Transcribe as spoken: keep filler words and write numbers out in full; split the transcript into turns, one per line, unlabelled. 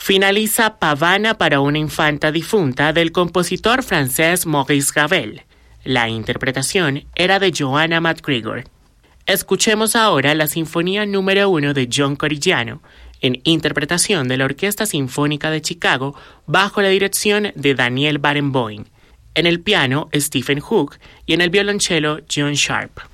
Finaliza Pavana para una infanta difunta del compositor francés Maurice Ravel. La interpretación era de Joanna McGregor. Escuchemos ahora la Sinfonía número uno de John Corigliano, en interpretación de la Orquesta Sinfónica de Chicago bajo la dirección de Daniel Barenboim. En el piano, Stephen Hook, y en el violonchelo, John Sharp.